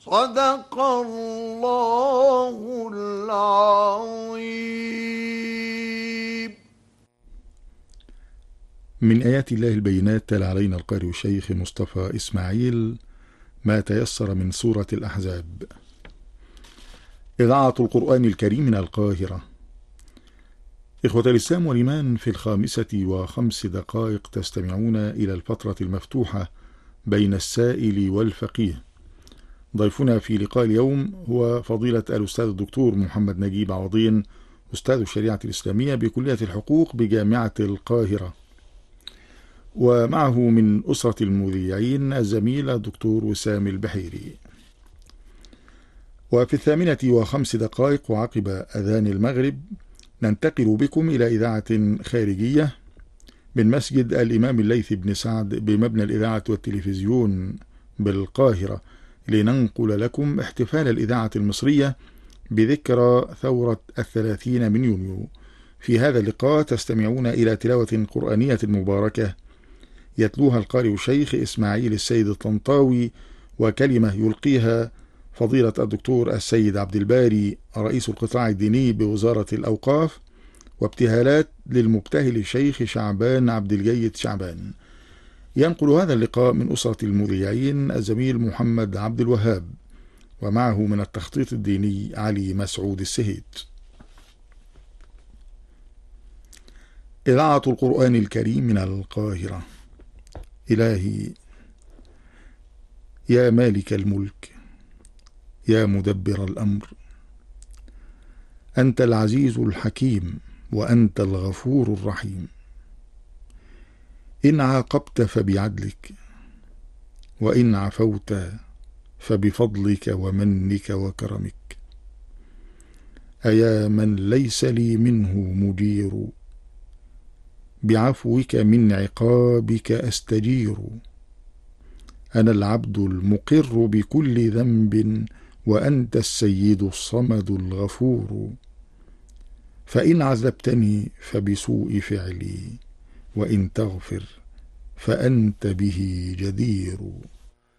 صدق الله العظيم. من آيات الله البينات تلا علينا القارئ الشيخ مصطفى إسماعيل ما تيسر من سورة الأحزاب. إذاعة القرآن الكريم من القاهرة. إخوة الإسلام والإيمان، في 5:05 تستمعون إلى الفترة المفتوحة بين السائل والفقيه. ضيفنا في لقاء اليوم هو فضيلة الأستاذ الدكتور محمد نجيب عوضين، أستاذ الشريعة الإسلامية بكلية الحقوق بجامعة القاهرة، ومعه من أسرة المذيعين الزميل الدكتور وسام البحيري. وفي 8:05 وعقب أذان المغرب ننتقل بكم إلى إذاعة خارجية من مسجد الإمام الليث بن سعد بمبنى الإذاعة والتلفزيون بالقاهرة، لننقل لكم احتفال الإذاعة المصرية بذكرى ثورة 30 من يونيو. في هذا اللقاء تستمعون إلى تلاوة قرآنية مباركة يتلوها القارئ الشيخ إسماعيل السيد الطنطاوي، وكلمة يلقيها فضيلة الدكتور السيد عبد الباري رئيس القطاع الديني بوزارة الأوقاف، وابتهالات للمبتهل الشيخ شعبان عبد الجيد شعبان. ينقل هذا اللقاء من أسرة المذيعين الزميل محمد عبد الوهاب، ومعه من التخطيط الديني علي مسعود السهيد. إذاعة القرآن الكريم من القاهرة. إلهي يا مالك الملك، يا مدبر الأمر، أنت العزيز الحكيم، وأنت الغفور الرحيم. إن عاقبت فبعدلك، وإن عفوت فبفضلك ومنك وكرمك. أيا من ليس لي منه مجير، بعفوك من عقابك أستجير. أنا العبد المقر بكل ذنب، وأنت السيد الصمد الغفور. فإن عذبتني فبسوء فعلي، وإن تغفر فأنت به جدير.